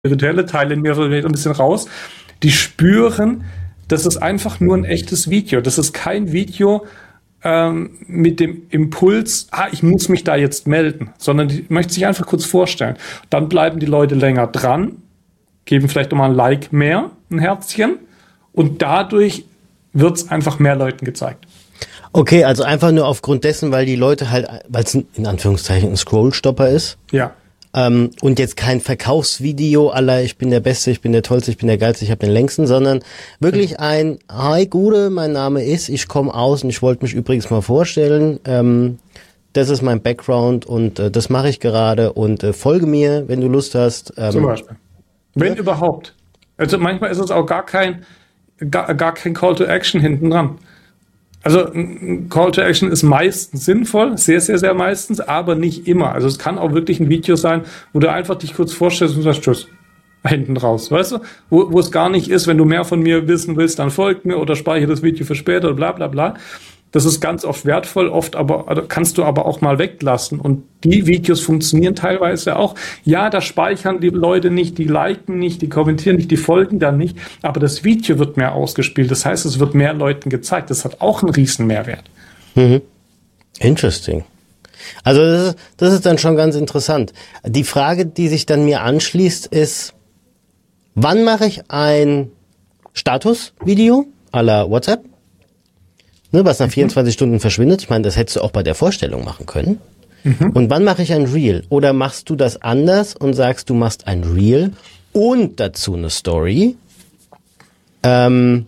spirituelle Teil in mir vielleicht ein bisschen raus, die spüren, das ist einfach nur ein echtes Video. Das ist kein Video mit dem Impuls, ich muss mich da jetzt melden, sondern die möchten sich einfach kurz vorstellen. Dann bleiben die Leute länger dran, geben vielleicht nochmal ein Like mehr, ein Herzchen, und dadurch wird es einfach mehr Leuten gezeigt. Okay, also einfach nur aufgrund dessen, weil die Leute halt, weil es in Anführungszeichen ein Scrollstopper ist. Ja. Und jetzt kein Verkaufsvideo aller ich bin der Beste, ich bin der Tollste, ich bin der Geilste, ich habe den Längsten, sondern wirklich ein Hi Gude, mein Name ist, ich komme aus und ich wollte mich übrigens mal vorstellen. Das ist mein Background und das mache ich gerade und folge mir, wenn du Lust hast. Zum Beispiel. Wenn überhaupt. Also manchmal ist es auch gar kein Call to Action hinten dran. Also ein Call to Action ist meistens sinnvoll, sehr, sehr, sehr meistens, aber nicht immer. Also es kann auch wirklich ein Video sein, wo du einfach dich kurz vorstellst und sagst, tschüss, hinten raus, weißt du? Wo es gar nicht ist, wenn du mehr von mir wissen willst, dann folgt mir oder speichere das Video für später oder bla bla bla. Das ist ganz oft wertvoll, oft aber kannst du aber auch mal weglassen. Und die Videos funktionieren teilweise auch. Ja, da speichern die Leute nicht, die liken nicht, die kommentieren nicht, die folgen dann nicht. Aber das Video wird mehr ausgespielt. Das heißt, es wird mehr Leuten gezeigt. Das hat auch einen riesen Mehrwert. Mhm. Interesting. Also das ist dann schon ganz interessant. Die Frage, die sich dann mir anschließt, ist, wann mache ich ein Statusvideo à la WhatsApp? Ne, was nach 24 Stunden verschwindet. Ich meine, das hättest du auch bei der Vorstellung machen können. Mhm. Und wann mache ich ein Reel? Oder machst du das anders und sagst, du machst ein Reel und dazu eine Story und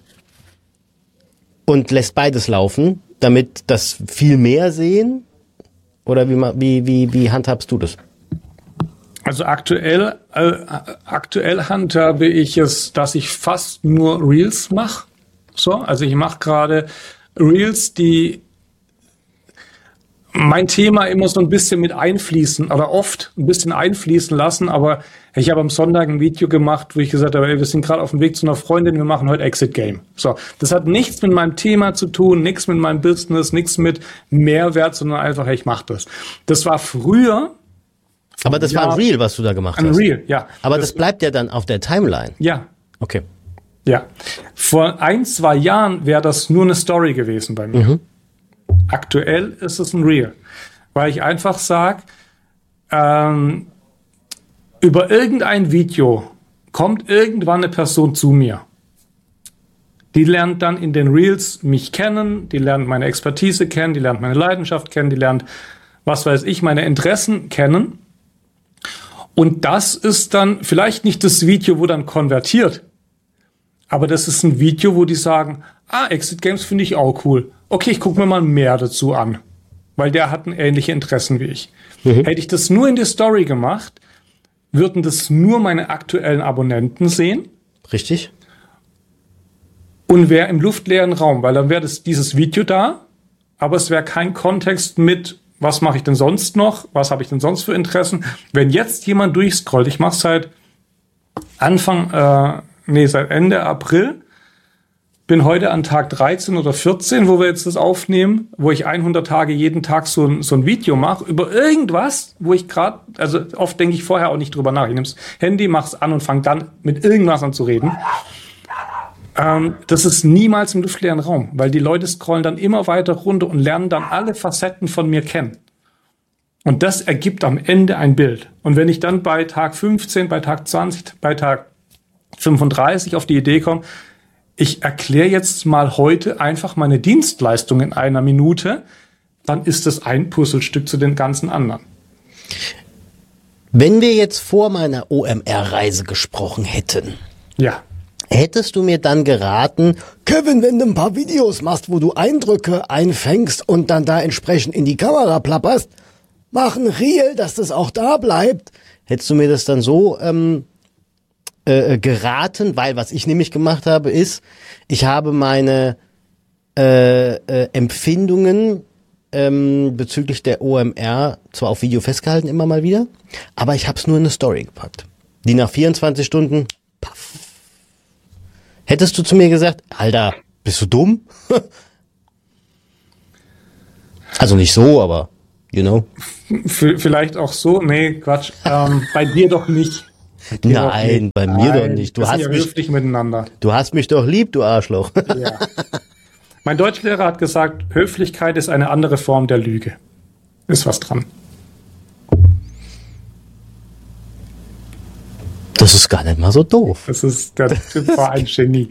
lässt beides laufen, damit das viel mehr sehen? Oder wie handhabst du das? Also aktuell handhabe ich es, dass ich fast nur Reels mache. So, also ich mache gerade Reels, die mein Thema immer so ein bisschen mit einfließen oder oft ein bisschen einfließen lassen, aber ich habe am Sonntag ein Video gemacht, wo ich gesagt habe, wir sind gerade auf dem Weg zu einer Freundin, wir machen heute Exit Game. So, das hat nichts mit meinem Thema zu tun, nichts mit meinem Business, nichts mit Mehrwert, sondern einfach, ich mache das. Das war früher. Aber das war ein Reel, was du da gemacht hast. Ein Reel, ja. Aber das bleibt ja dann auf der Timeline. Ja. Okay. Ja, vor 1-2 Jahren wäre das nur eine Story gewesen bei mir. Mhm. Aktuell ist es ein Reel, weil ich einfach sage, über irgendein Video kommt irgendwann eine Person zu mir. Die lernt dann in den Reels mich kennen, die lernt meine Expertise kennen, die lernt meine Leidenschaft kennen, die lernt, was weiß ich, meine Interessen kennen. Und das ist dann vielleicht nicht das Video, wo dann konvertiert. Aber das ist ein Video, wo die sagen, Exit Games finde ich auch cool. Okay, ich gucke mir mal mehr dazu an. Weil der hat ähnliche Interessen wie ich. Mhm. Hätte ich das nur in der Story gemacht, würden das nur meine aktuellen Abonnenten sehen. Richtig. Und wäre im luftleeren Raum, weil dann wäre dieses Video da, aber es wäre kein Kontext mit, was mache ich denn sonst noch, was habe ich denn sonst für Interessen. Wenn jetzt jemand durchscrollt, ich mache seit seit Ende April, bin heute an Tag 13 oder 14, wo wir jetzt das aufnehmen, wo ich 100 Tage jeden Tag so ein Video mache, über irgendwas, wo ich gerade, also oft denke ich vorher auch nicht drüber nach. Ich nehme das Handy, mach's an und fange dann mit irgendwas an zu reden. Das ist niemals im luftleeren Raum, weil die Leute scrollen dann immer weiter runter und lernen dann alle Facetten von mir kennen. Und das ergibt am Ende ein Bild. Und wenn ich dann bei Tag 15, bei Tag 20, bei Tag 35 auf die Idee komme, ich erkläre jetzt mal heute einfach meine Dienstleistung in einer Minute, dann ist das ein Puzzlestück zu den ganzen anderen. Wenn wir jetzt vor meiner OMR-Reise gesprochen hätten, ja, hättest du mir dann geraten, Kevin, wenn du ein paar Videos machst, wo du Eindrücke einfängst und dann da entsprechend in die Kamera plapperst, mach ein Reel, dass das auch da bleibt. Hättest du mir das dann so geraten, weil was ich nämlich gemacht habe, ist, ich habe meine Empfindungen bezüglich der OMR zwar auf Video festgehalten, immer mal wieder, aber ich habe es nur in eine Story gepackt, die nach 24 Stunden, paff. Hättest du zu mir gesagt, Alter, bist du dumm? Also nicht so, aber, you know. Vielleicht auch so, nee, Quatsch, bei dir doch nicht. Nein, bei mir doch nicht. Wir sind ja höflich miteinander. Du hast mich doch lieb, du Arschloch. Ja. Mein Deutschlehrer hat gesagt, Höflichkeit ist eine andere Form der Lüge. Ist was dran. Das ist gar nicht mal so doof. Der Typ war ein Genie.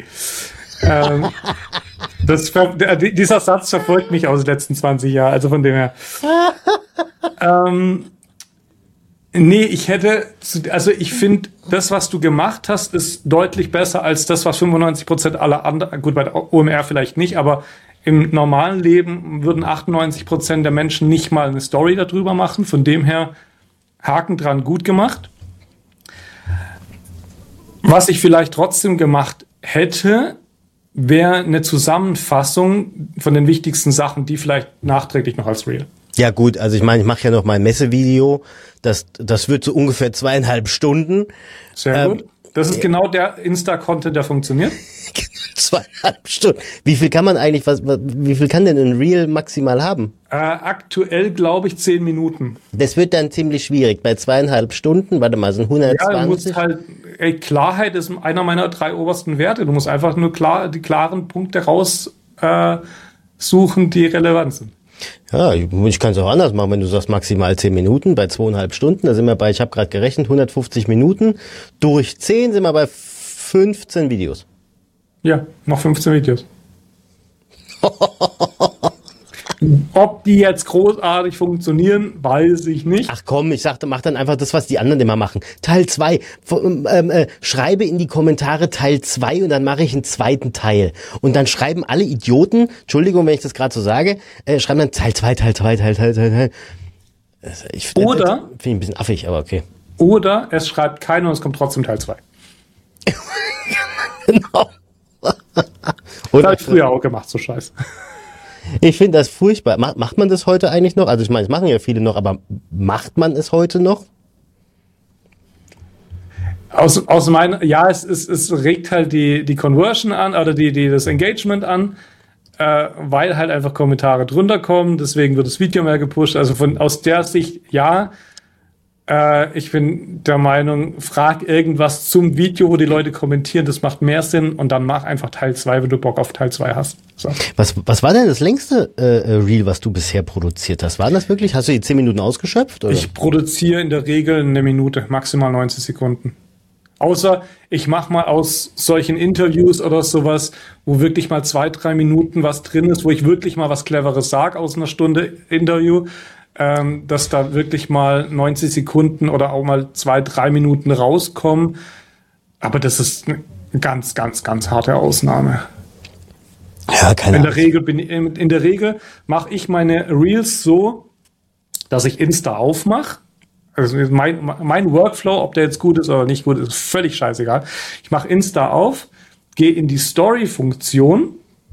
Dieser Satz verfolgt mich aus den letzten 20 Jahren, also von dem her. Nee, ich finde, das, was du gemacht hast, ist deutlich besser als das, was 95% aller anderen, gut, bei der OMR vielleicht nicht, aber im normalen Leben würden 98% der Menschen nicht mal eine Story darüber machen. Von dem her, Haken dran, gut gemacht. Was ich vielleicht trotzdem gemacht hätte, wäre eine Zusammenfassung von den wichtigsten Sachen, die vielleicht nachträglich noch als Reel. Ja gut, also ich meine, ich mache ja noch mein Messevideo, das wird so ungefähr 2,5 Stunden. Sehr gut. Das ist genau der Insta-Content, der funktioniert. 2,5 Stunden. Wie viel kann man eigentlich, wie viel kann denn ein Reel maximal haben? Aktuell glaube ich 10 Minuten. Das wird dann ziemlich schwierig. Bei 2,5 Stunden, warte mal, sind 120. Ja, du musst halt, Klarheit ist einer meiner 3 obersten Werte. Du musst einfach nur die klaren Punkte raussuchen, die relevant sind. Ja, ich kann es auch anders machen, wenn du sagst maximal 10 Minuten, bei 2,5 Stunden, da sind wir bei, ich habe gerade gerechnet, 150 Minuten, durch 10 sind wir bei 15 Videos. Ja, noch 15 Videos. Ob die jetzt großartig funktionieren, weiß ich nicht. Ach komm, ich sagte, mach dann einfach das, was die anderen immer machen. Teil 2. Schreibe in die Kommentare Teil 2 und dann mache ich einen zweiten Teil. Und dann schreiben alle Idioten, Entschuldigung, wenn ich das gerade so sage, schreiben dann Teil 2. Oder? Finde ich ein bisschen affig, aber okay. Oder es schreibt keiner und es kommt trotzdem Teil 2. Genau. Das habe ich früher auch gemacht, so Scheiße. Ich finde das furchtbar. Macht man das heute eigentlich noch? Also ich meine, es machen ja viele noch, aber macht man es heute noch? Aus meiner, ja, es regt halt die Conversion an oder das Engagement an, weil halt einfach Kommentare drunter kommen, deswegen wird das Video mehr gepusht. Also aus der Sicht, ja, ich bin der Meinung, frag irgendwas zum Video, wo die Leute kommentieren, das macht mehr Sinn und dann mach einfach Teil 2, wenn du Bock auf Teil 2 hast. So. Was war denn das längste Reel, was du bisher produziert hast? War das wirklich? Hast du die 10 Minuten ausgeschöpft? Oder? Ich produziere in der Regel eine Minute, maximal 90 Sekunden. Außer ich mache mal aus solchen Interviews oder sowas, wo wirklich mal 2-3 Minuten was drin ist, wo ich wirklich mal was Cleveres sage aus einer Stunde Interview, dass da wirklich mal 90 Sekunden oder auch mal 2-3 Minuten rauskommen. Aber das ist eine ganz, ganz, ganz harte Ausnahme. Ja, keine Ahnung. In der Regel mache ich meine Reels so, dass ich Insta aufmache. Also mein Workflow, ob der jetzt gut ist oder nicht gut ist, ist völlig scheißegal. Ich mache Insta auf, gehe in die Story-Funktion,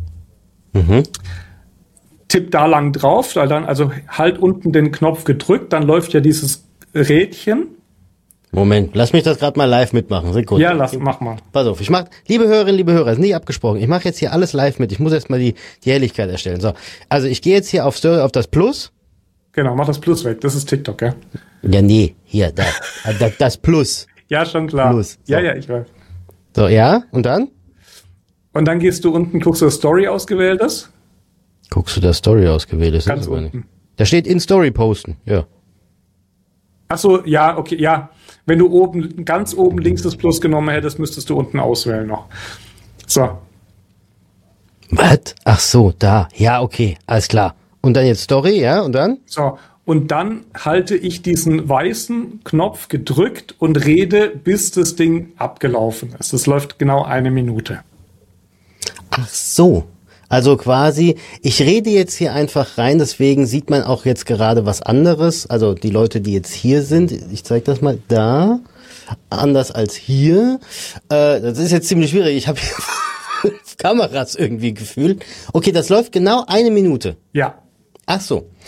tipp da lang drauf, dann also halt unten den Knopf gedrückt, dann läuft ja dieses Rädchen. Moment, lass mich das gerade mal live mitmachen. Sekunde. Ja, mach mal. Pass auf, liebe Hörerinnen, liebe Hörer, ist nicht abgesprochen. Ich mache jetzt hier alles live mit. Ich muss erst mal die Helligkeit erstellen. So, also ich gehe jetzt hier auf das Plus. Genau, mach das Plus weg. Das ist TikTok, ja? Ja, nee, hier, das Plus. Ja, schon klar. Plus. So. Ja, ich weiß. So, ja, und dann? Und dann gehst du unten, guckst du, das Story ausgewählt ist. Guckst du, das Story ausgewählt ist? Ganz aber unten. nicht. Da steht in Story posten, ja. Ach so, ja, okay, ja. Wenn du ganz oben links das Plus genommen hättest, müsstest du unten auswählen noch. So. Was? Ach so, da. Ja, okay, alles klar. Und dann jetzt Story, ja, und dann? So, und dann halte ich diesen weißen Knopf gedrückt und rede, bis das Ding abgelaufen ist. Das läuft genau 1 Minute. Ach so. Also quasi, ich rede jetzt hier einfach rein, deswegen sieht man auch jetzt gerade was anderes. Also die Leute, die jetzt hier sind, ich zeige das mal da, anders als hier. Das ist jetzt ziemlich schwierig. Ich habe hier 5 Kameras irgendwie gefühlt. Okay, das läuft genau 1 Minute. Ja. Ach so.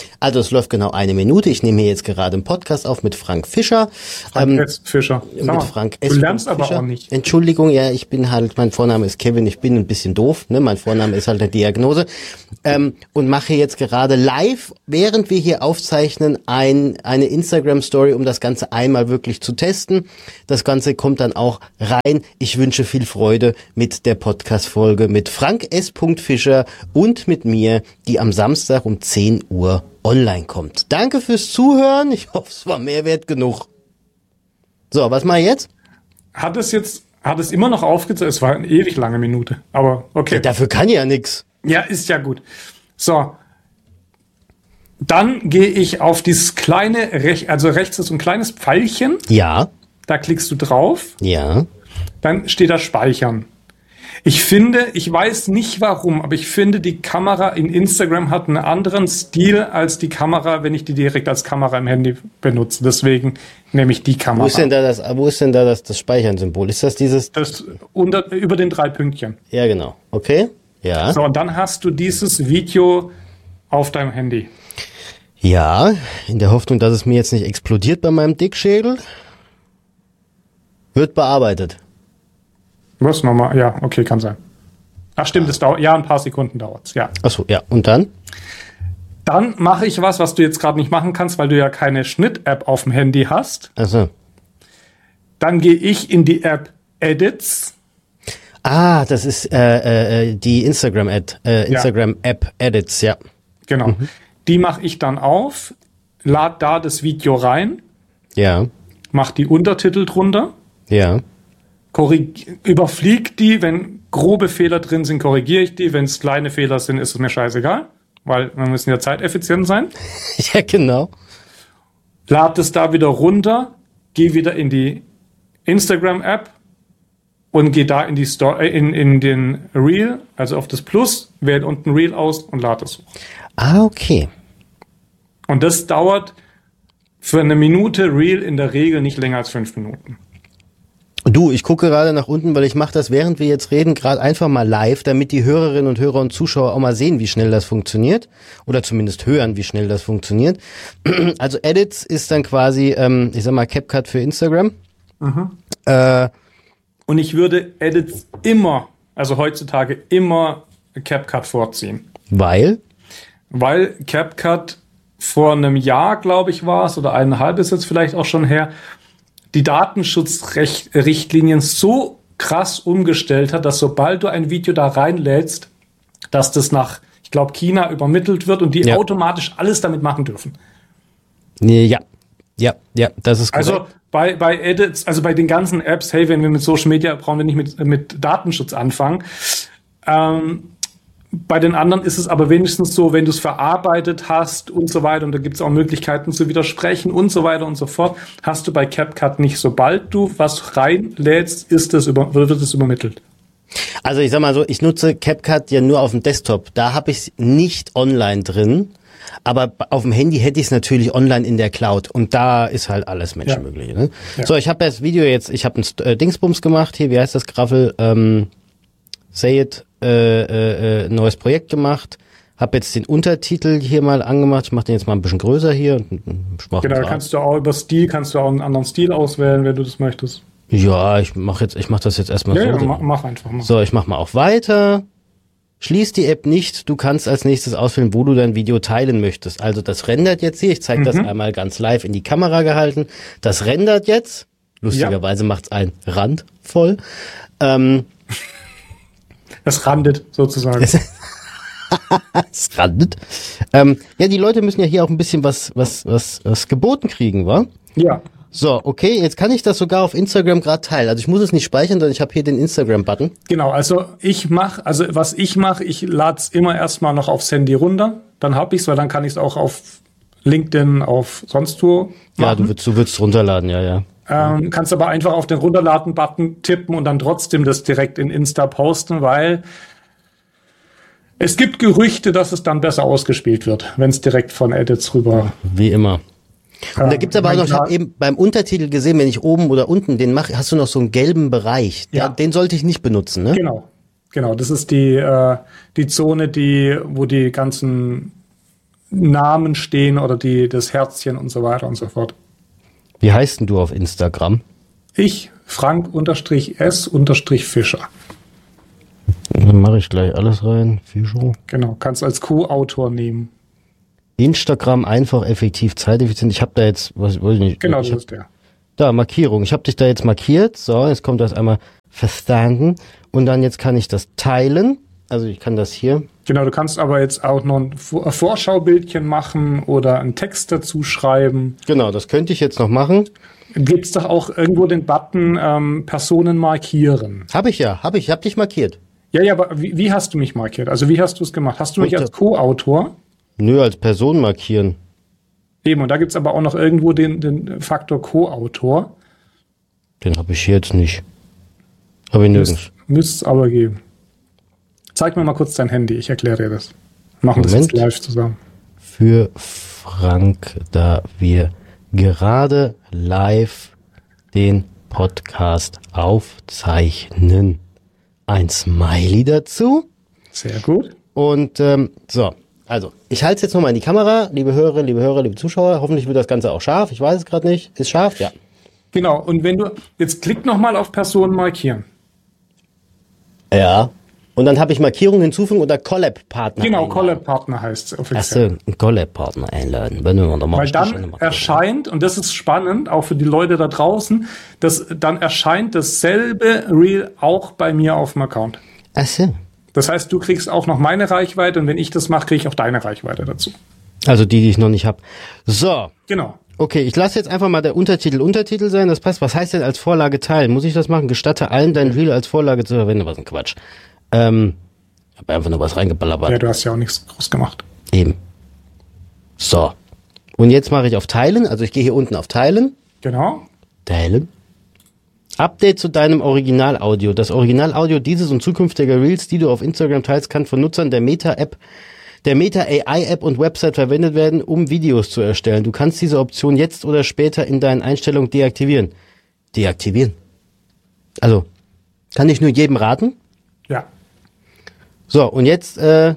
Also es läuft genau 1 Minute. Ich nehme hier jetzt gerade einen Podcast auf mit Frank Fischer. Frank S. Fischer. Mit Frank S. Du lernst Fischer. aber auch nicht. Entschuldigung, ja, mein Vorname ist Kevin, ich bin ein bisschen doof, ne? Mein Vorname ist halt eine Diagnose. Und mache jetzt gerade live, während wir hier aufzeichnen, eine Instagram-Story, um das Ganze einmal wirklich zu testen. Das Ganze kommt dann auch rein. Ich wünsche viel Freude mit der Podcast-Folge mit Frank S. Fischer und mit mir, die am Samstag um 10 Uhr online kommt. Danke fürs Zuhören. Ich hoffe, es war Mehrwert genug. So, was mache ich jetzt? Hat es immer noch aufgezeigt? Es war eine ewig lange Minute. Aber okay. Ja, dafür kann ja nix. Ja, ist ja gut. So. Dann gehe ich auf dieses kleine, also rechts ist so ein kleines Pfeilchen. Ja. Da klickst du drauf. Ja. Dann steht da Speichern. Ich weiß nicht warum, aber ich finde, die Kamera in Instagram hat einen anderen Stil als die Kamera, wenn ich die direkt als Kamera im Handy benutze. Deswegen nehme ich die Kamera. Wo ist denn da das Speichern-Symbol? Ist das dieses? Das über den 3 Pünktchen. Ja, genau. Okay. Ja. So, und dann hast du dieses Video auf deinem Handy. Ja, in der Hoffnung, dass es mir jetzt nicht explodiert bei meinem Dickschädel. Wird bearbeitet. Was nochmal? Ja, okay, kann sein. Ach stimmt, es dauert, ein paar Sekunden dauert's, ja. Achso, ja. Und dann? Dann mache ich was du jetzt gerade nicht machen kannst, weil du ja keine Schnitt-App auf dem Handy hast. Achso. Dann gehe ich in die App Edits. Ah, das ist die Instagram-App Edits, ja. Genau. Mhm. Die mache ich dann auf, lade da das Video rein. Ja. Mach die Untertitel drunter. Ja. Überflieg die, wenn grobe Fehler drin sind, korrigiere ich die. Wenn es kleine Fehler sind, ist es mir scheißegal, weil wir müssen ja zeiteffizient sein. Ja, genau. Lad es da wieder runter, geh wieder in die Instagram-App und geh da in die in den Reel, also auf das Plus, wähl unten Reel aus und lad es hoch. Ah, okay. Und das dauert für 1 Minute Reel in der Regel nicht länger als 5 Minuten. Du, ich gucke gerade nach unten, weil ich mache das, während wir jetzt reden, gerade einfach mal live, damit die Hörerinnen und Hörer und Zuschauer auch mal sehen, wie schnell das funktioniert. Oder zumindest hören, wie schnell das funktioniert. Also Edits ist dann quasi, ich sag mal, CapCut für Instagram. Mhm. Und ich würde Edits also heutzutage immer CapCut vorziehen. Weil CapCut vor einem Jahr, glaube ich, war es, oder 1,5 ist jetzt vielleicht auch schon her, die Datenschutzrichtlinien so krass umgestellt hat, dass sobald du ein Video da reinlädst, dass das nach, ich glaube, China übermittelt wird und die automatisch alles damit machen dürfen. Ja, das ist korrekt. Also bei Edits, also bei den ganzen Apps, hey, wenn wir mit Social Media, brauchen wir nicht mit Datenschutz anfangen. Bei den anderen ist es aber wenigstens so, wenn du es verarbeitet hast und so weiter, und da gibt es auch Möglichkeiten zu widersprechen und so weiter und so fort, hast du bei CapCut nicht. Sobald du was reinlädst, wird es übermittelt. Also ich sag mal so, ich nutze CapCut ja nur auf dem Desktop. Da habe ich es nicht online drin, aber auf dem Handy hätte ich es natürlich online in der Cloud und da ist halt alles Menschenmögliche. Ne? Ja. So, ich habe das Video jetzt, ich habe ein Dingsbums gemacht hier, wie heißt das Graffel? Say It. Neues Projekt gemacht, habe jetzt den Untertitel hier mal angemacht, ich mache den jetzt mal ein bisschen größer hier. Genau, da kannst du auch über Stil, kannst du auch einen anderen Stil auswählen, wenn du das möchtest. Ja, ich mach das jetzt erstmal so. Ja, mach einfach mal. So, ich mach mal auf Weiter. Schließ die App nicht, du kannst als nächstes auswählen, wo du dein Video teilen möchtest. Also das rendert jetzt hier, ich zeige das einmal ganz live in die Kamera gehalten. Das rendert jetzt, lustigerweise macht's einen Rand voll. Es randet sozusagen. Es randet. Ja, die Leute müssen ja hier auch ein bisschen was geboten kriegen, wa? Ja. So, okay, jetzt kann ich das sogar auf Instagram gerade teilen. Also ich muss es nicht speichern, sondern ich habe hier den Instagram-Button. Genau, was ich mache, ich lade es immer erstmal noch aufs Handy runter, dann habe ich es, weil dann kann ich es auch auf LinkedIn, auf sonst wo machen. Ja, du würdest runterladen, ja. Kannst aber einfach auf den Runterladen-Button tippen und dann trotzdem das direkt in Insta posten, weil es gibt Gerüchte, dass es dann besser ausgespielt wird, wenn es direkt von Edits rüber. Wie immer. Und da gibt's aber auch noch, ich habe eben beim Untertitel gesehen, wenn ich oben oder unten den mache, hast du noch so einen gelben Bereich. Ja. Den sollte ich nicht benutzen, ne? Genau. Das ist die Zone, wo die ganzen Namen stehen oder das Herzchen und so weiter und so fort. Wie heißt denn du auf Instagram? Ich, Frank_S_Fischer. Dann mache ich gleich alles rein. Fischer. Genau, kannst als Co-Autor nehmen. Instagram einfach, effektiv, zeiteffizient. Ich habe da jetzt, weiß ich nicht. Genau, das ist der. Da, Markierung. Ich habe dich da jetzt markiert. So, jetzt kommt das einmal verstanden. Und dann jetzt kann ich das teilen. Also ich kann das hier. Genau, du kannst aber jetzt auch noch ein Vorschaubildchen machen oder einen Text dazu schreiben. Genau, das könnte ich jetzt noch machen. Gibt es doch auch irgendwo den Button Personen markieren? Habe ich ja, ich habe dich markiert. Ja, aber wie hast du mich markiert? Also wie hast du es gemacht? Hast du mich als Co-Autor? Nö, als Person markieren. Eben, und da gibt es aber auch noch irgendwo den Faktor Co-Autor. Den habe ich hier jetzt nicht. Habe ich nirgends. Müsste es aber geben. Zeig mir mal kurz dein Handy, ich erkläre dir das. Machen das jetzt live zusammen. Für Frank, da wir gerade live den Podcast aufzeichnen. Ein Smiley dazu. Sehr gut. Und so, also ich halte es jetzt nochmal in die Kamera. Liebe Hörerinnen, liebe Hörer, liebe Zuschauer. Hoffentlich wird das Ganze auch scharf. Ich weiß es gerade nicht. Ist scharf? Ja. Genau, und wenn du, jetzt klick nochmal auf Personen markieren. Ja. Und dann habe ich Markierungen hinzufügen oder Collab-Partner. Genau, Collab-Partner heißt es offiziell. Achso, einen Collab-Partner einladen. Wenn wir da Weil dann erscheint, und das ist spannend, auch für die Leute da draußen, dann erscheint dasselbe Reel auch bei mir auf dem Account. Achso. Das heißt, du kriegst auch noch meine Reichweite und wenn ich das mache, kriege ich auch deine Reichweite dazu. Also die ich noch nicht habe. So. Genau. Okay, ich lasse jetzt einfach mal der Untertitel sein, das passt. Was heißt denn als Vorlage teilen? Muss ich das machen? Gestatte allen dein Reel als Vorlage zu verwenden? Was ein Quatsch. Ich habe einfach nur was reingeballert. Ja, du hast ja auch nichts groß gemacht. Eben. So. Und jetzt mache ich auf Teilen. Also ich gehe hier unten auf Teilen. Genau. Teilen. Update zu deinem Originalaudio. Das Originalaudio dieses und zukünftiger Reels, die du auf Instagram teilst, kann von Nutzern der Meta-App, der Meta-AI-App und Website verwendet werden, um Videos zu erstellen. Du kannst diese Option jetzt oder später in deinen Einstellungen deaktivieren. Deaktivieren? Also, kann ich nur jedem raten? Ja. So, und jetzt, ist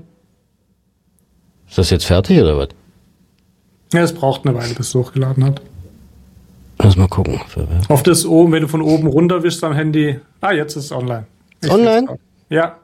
das jetzt fertig oder was? Ja, es braucht eine Weile, bis es hochgeladen hat. Lass mal gucken. Oft ist oben, wenn du von oben runter wischst am Handy. Jetzt ist es online. Online? Ja.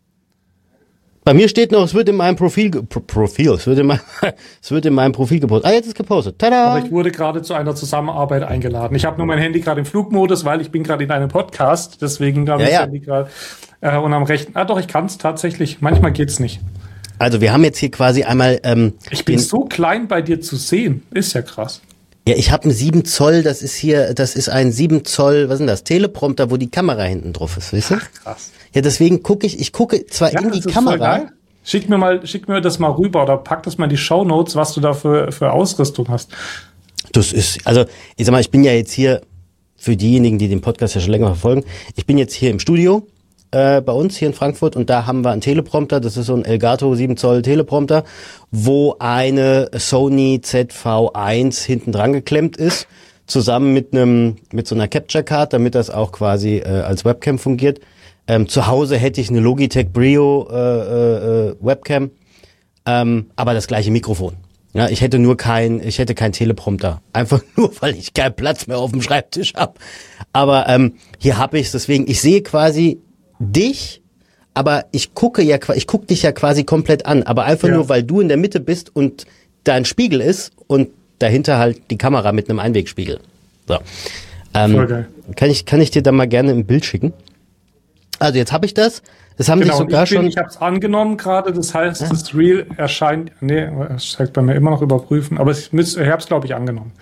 Bei mir steht noch, es wird in meinem Profil, es wird in meinem Profil gepostet. Jetzt ist gepostet. Tada! Aber ich wurde gerade zu einer Zusammenarbeit eingeladen. Ich habe nur mein Handy gerade im Flugmodus, weil ich bin gerade in einem Podcast. Deswegen habe ich das Handy gerade und am rechten. Doch, ich kann es tatsächlich. Manchmal geht's nicht. Also wir haben jetzt hier quasi einmal... ich bin so klein bei dir zu sehen. Ist ja krass. Ja, ich habe einen 7 Zoll, das ist ein 7 Zoll, was ist denn das? Teleprompter, wo die Kamera hinten drauf ist, weißt du? Ach, krass. Ja, deswegen ich gucke zwar in die Kamera. Voll geil. Schick mir das mal rüber oder pack das mal in die Shownotes, was du da für Ausrüstung hast. Das ist, also, ich sag mal, ich bin ja jetzt hier, für diejenigen, die den Podcast ja schon länger verfolgen, ich bin jetzt hier im Studio, bei uns hier in Frankfurt und da haben wir einen Teleprompter, das ist so ein Elgato 7 Zoll Teleprompter, wo eine Sony ZV-1 hinten dran geklemmt ist, zusammen mit so einer Capture Card, damit das auch quasi als Webcam fungiert. Zu Hause hätte ich eine Logitech Brio Webcam, aber das gleiche Mikrofon. Ja, ich hätte keinen Teleprompter. Einfach nur, weil ich keinen Platz mehr auf dem Schreibtisch habe. Aber hier habe ich es, deswegen, ich sehe quasi dich, aber ich gucke dich ja quasi komplett an. Aber einfach nur, weil du in der Mitte bist und da ein Spiegel ist und dahinter halt die Kamera mit einem Einwegspiegel. So. Voll geil. Kann ich dir da mal gerne ein Bild schicken? Also jetzt habe ich das. Das haben sich sogar schon. Ich habe es angenommen gerade. Das heißt, das Reel erscheint. Nee, es zeigt bei mir immer noch überprüfen. Aber ich habe es, glaube ich, angenommen.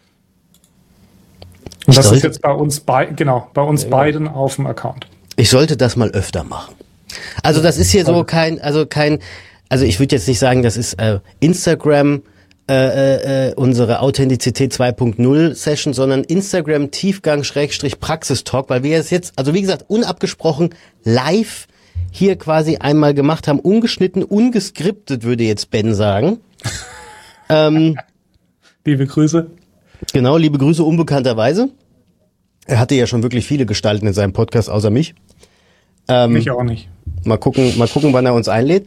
Und das ist jetzt bei uns beiden auf dem Account. Ich sollte das mal öfter machen. Also das ist hier so also ich würde jetzt nicht sagen, das ist Instagram unsere Authentizität 2.0 Session, sondern Instagram Tiefgang / Praxistalk, weil wir es jetzt, also wie gesagt, unabgesprochen live hier quasi einmal gemacht haben, ungeschnitten, ungeskriptet, würde jetzt Ben sagen. Liebe Grüße. Genau, liebe Grüße unbekannterweise. Er hatte ja schon wirklich viele Gestalten in seinem Podcast, außer mich. Mich auch nicht. Mal gucken, wann er uns einlädt.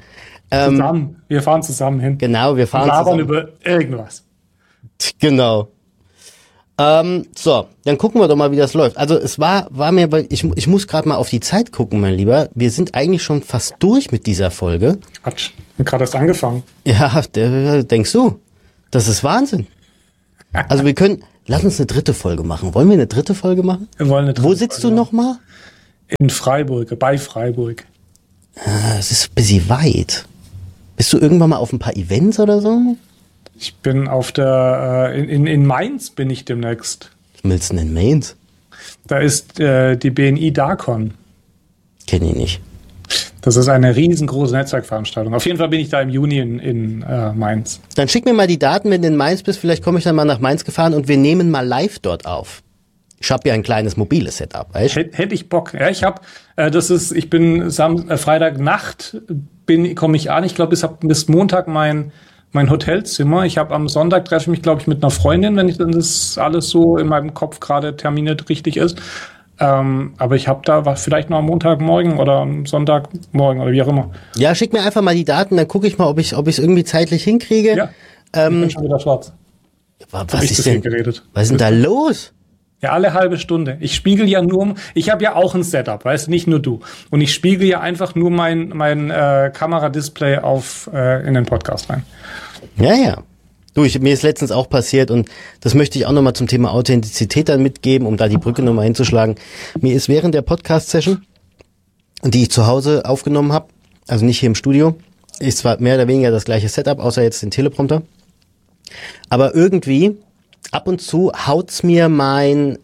Zusammen. Wir fahren zusammen hin. Genau, wir fahren labern zusammen. über irgendwas. Genau. So, dann gucken wir doch mal, wie das läuft. Also es war mir, ich muss gerade mal auf die Zeit gucken, mein Lieber. Wir sind eigentlich schon fast durch mit dieser Folge. Quatsch, wir haben gerade erst angefangen. Ja, denkst du? Das ist Wahnsinn. Also lass uns eine dritte Folge machen. Wollen wir eine dritte Folge machen? Wir wollen eine dritte Wo sitzt Folge du nochmal? In Freiburg, bei Freiburg. Es ist ein bisschen weit. Bist du irgendwann mal auf ein paar Events oder so? Ich bin auf in Mainz bin ich demnächst. Was willst du denn in Mainz? Da ist die BNI Darkon. Kenn ich nicht. Das ist eine riesengroße Netzwerkveranstaltung. Auf jeden Fall bin ich da im Juni in Mainz. Dann schick mir mal die Daten, wenn du in Mainz bist. Vielleicht komme ich dann mal nach Mainz gefahren und wir nehmen mal live dort auf. Ich habe ja ein kleines mobiles Setup, weißt du? Hätte ich Bock. Ja, ich bin Freitagnacht komme ich an. Ich glaube, bis Montag mein Hotelzimmer. Ich habe am Sonntag treffe ich mich, glaube ich, mit einer Freundin, wenn das alles so in meinem Kopf gerade terminiert richtig ist. Aber ich habe da vielleicht noch am Montagmorgen oder am Sonntagmorgen oder wie auch immer. Ja, schick mir einfach mal die Daten, dann gucke ich mal, ob ich es irgendwie zeitlich hinkriege. Ja, ich bin schon wieder schwarz. Was ist denn da los? Ja, alle halbe Stunde. Ich spiegel ja ich habe ja auch ein Setup, weißt du, nicht nur du. Und ich spiegel ja einfach nur mein Kameradisplay in den Podcast rein. Ja. Du, mir ist letztens auch passiert und das möchte ich auch nochmal zum Thema Authentizität dann mitgeben, um da die Brücke nochmal hinzuschlagen. Mir ist während der Podcast-Session, die ich zu Hause aufgenommen habe, also nicht hier im Studio, ist zwar mehr oder weniger das gleiche Setup, außer jetzt den Teleprompter, aber irgendwie ab und zu haut's mir wie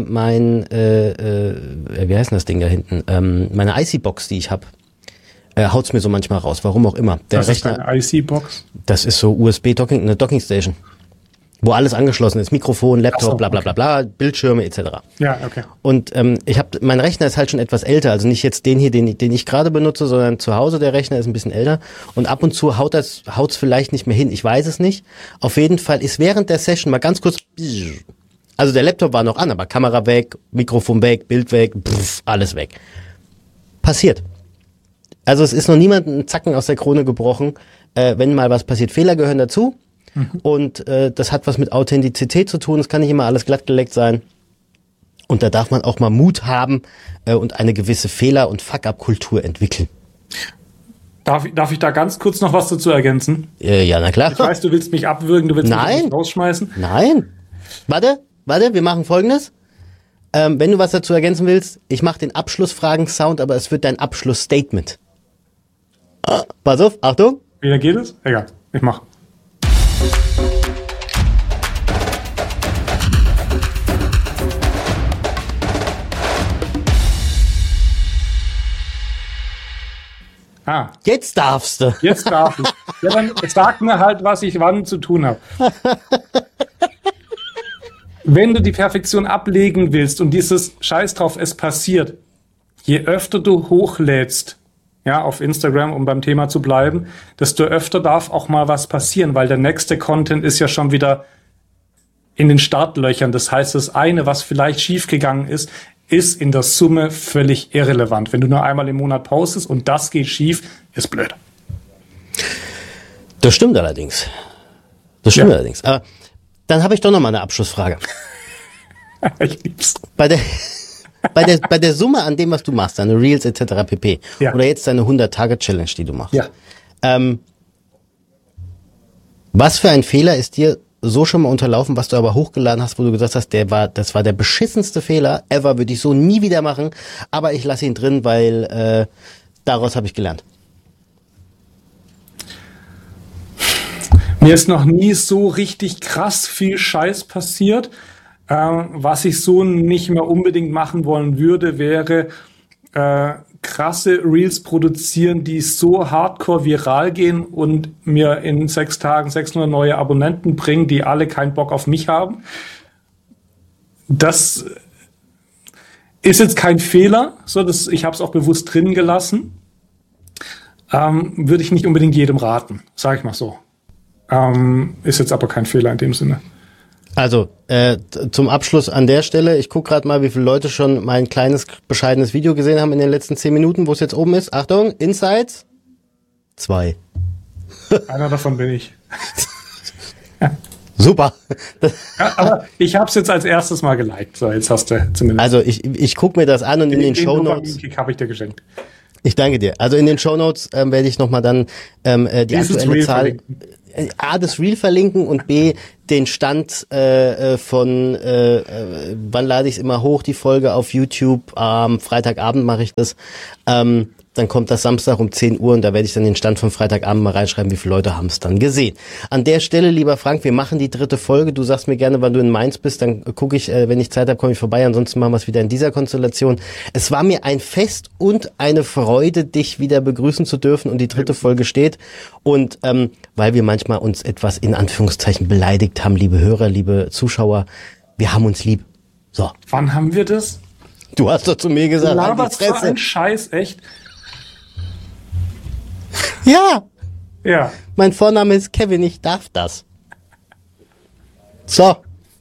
heißt denn das Ding da hinten? Meine IC-Box, die ich habe, haut's mir so manchmal raus. Warum auch immer. Das ist eine IC-Box? Das ist so USB-Docking, eine Docking-Station. Wo alles angeschlossen ist. Mikrofon, Laptop, bla bla bla bla, Bildschirme etc. Ja, okay. Und mein Rechner ist halt schon etwas älter. Also nicht jetzt den hier, den ich gerade benutze, sondern zu Hause der Rechner ist ein bisschen älter. Und ab und zu haut's vielleicht nicht mehr hin. Ich weiß es nicht. Auf jeden Fall ist während der Session mal ganz kurz... Also der Laptop war noch an, aber Kamera weg, Mikrofon weg, Bild weg, alles weg. Passiert. Also es ist noch niemandem ein Zacken aus der Krone gebrochen, wenn mal was passiert. Fehler gehören dazu und das hat was mit Authentizität zu tun. Es kann nicht immer alles glattgeleckt sein. Und da darf man auch mal Mut haben und eine gewisse Fehler- und Fuck-up-Kultur entwickeln. Darf ich da ganz kurz noch was dazu ergänzen? Ja, na klar. Ich weiß, du willst mich abwürgen, du willst mich rausschmeißen. Nein. Warte, wir machen Folgendes. Wenn du was dazu ergänzen willst, ich mache den Abschlussfragen-Sound, aber es wird dein Abschlussstatement. Pass auf, Achtung. Wie geht es? Egal, ich mach. Jetzt darfst du. Jetzt darf ich. Ja, dann sag mir halt, was ich wann zu tun habe. Wenn du die Perfektion ablegen willst und dieses Scheiß drauf, es passiert, je öfter du hochlädst, ja, auf Instagram, um beim Thema zu bleiben, desto öfter darf auch mal was passieren, weil der nächste Content ist ja schon wieder in den Startlöchern. Das heißt, das eine, was vielleicht schiefgegangen ist in der Summe völlig irrelevant. Wenn du nur einmal im Monat postest und das geht schief, ist blöd. Das stimmt allerdings. Allerdings. Aber dann habe ich doch noch mal eine Abschlussfrage. Ich lieb's. Bei der Summe an dem, was du machst, deine Reels etc. pp. Ja. Oder jetzt deine 100-Tage-Challenge, die du machst. Ja. Was für ein Fehler ist dir so schon mal unterlaufen, was du aber hochgeladen hast, wo du gesagt hast, das war der beschissenste Fehler ever, würde ich so nie wieder machen, aber ich lasse ihn drin, weil daraus habe ich gelernt. Mir ist noch nie so richtig krass viel Scheiß passiert. Was ich so nicht mehr unbedingt machen wollen würde, wäre krasse Reels produzieren, die so hardcore viral gehen und mir in 6 Tagen 600 neue Abonnenten bringen, die alle keinen Bock auf mich haben. Das ist jetzt kein Fehler, ich habe es auch bewusst drin gelassen. Würde ich nicht unbedingt jedem raten, sage ich mal so. Ist jetzt aber kein Fehler in dem Sinne. Also, zum Abschluss an der Stelle, ich gucke gerade mal, wie viele Leute schon mein kleines, bescheidenes Video gesehen haben in den letzten 10 Minuten, wo es jetzt oben ist. Achtung, Insights. 2. Einer davon bin ich. Super. Ja, aber ich habe es jetzt als erstes mal geliked. So, jetzt hast du zumindest. Also ich gucke mir das an und in den Shownotes. Habe ich dir geschenkt. Ich danke dir. Also in den Shownotes werde ich nochmal dann die aktuelle Zahl A, das Reel verlinken und B, den Stand von wann lade ich es immer hoch, die Folge auf YouTube. Am Freitagabend mache ich das. Dann kommt das Samstag um 10 Uhr und da werde ich dann den Stand von Freitagabend mal reinschreiben, wie viele Leute haben es dann gesehen. An der Stelle, lieber Frank, wir machen die 3. Folge. Du sagst mir gerne, wann du in Mainz bist, dann gucke ich, wenn ich Zeit habe, komme ich vorbei. Ansonsten machen wir es wieder in dieser Konstellation. Es war mir ein Fest und eine Freude, dich wieder begrüßen zu dürfen und die 3. Folge steht. Und weil wir manchmal uns etwas in Anführungszeichen beleidigt haben, liebe Hörer, liebe Zuschauer, wir haben uns lieb. So. Wann haben wir das? Du hast doch zu mir gesagt, was für ein Scheiß, echt? Ja. Ja. Mein Vorname ist Kevin, ich darf das. So.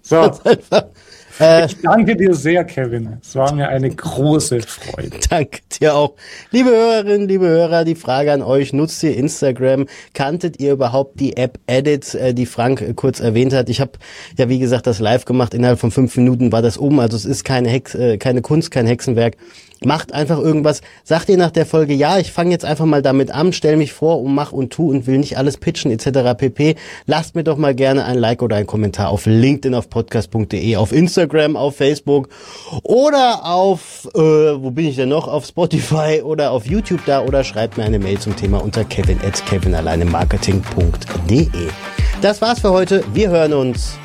Ich danke dir sehr, Kevin. Es war mir eine große Freude. Danke dir auch. Liebe Hörerinnen, liebe Hörer, die Frage an euch, nutzt ihr Instagram? Kanntet ihr überhaupt die App Edit, die Frank kurz erwähnt hat? Ich habe ja, wie gesagt, das live gemacht. Innerhalb von 5 Minuten war das oben. Also es ist keine Kunst, kein Hexenwerk. Macht einfach irgendwas. Sagt ihr nach der Folge, ja, ich fange jetzt einfach mal damit an, stell mich vor und mach und tu und will nicht alles pitchen etc. pp. Lasst mir doch mal gerne ein Like oder einen Kommentar auf LinkedIn, auf podcast.de, auf Instagram, auf Facebook oder auf, wo bin ich denn noch? Auf Spotify oder auf YouTube da oder schreibt mir eine Mail zum Thema unter kevin@kevinalleinemarketing.de. Das war's für heute. Wir hören uns.